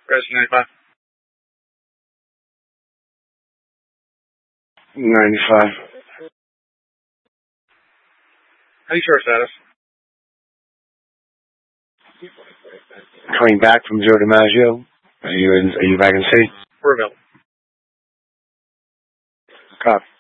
President 95. 95. How do you short status? Coming back from Joe DiMaggio. Are you back in city? We're available. Copy.